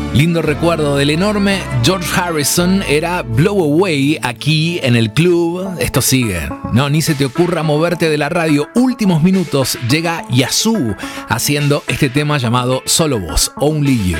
Lindo recuerdo del enorme George Harrison, era Blow Away aquí en el club. Esto sigue. No, ni se te ocurra moverte de la radio. Últimos minutos llega Yazoo haciendo este tema llamado Solo Vos, Only You.